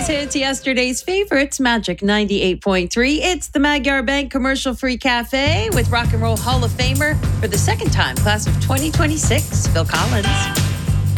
hits, yesterday's favorites, Magic 98.3. It's the Magyar Bank Commercial-Free Cafe with Rock and Roll Hall of Famer for the second time, class of 2026, Phil Collins.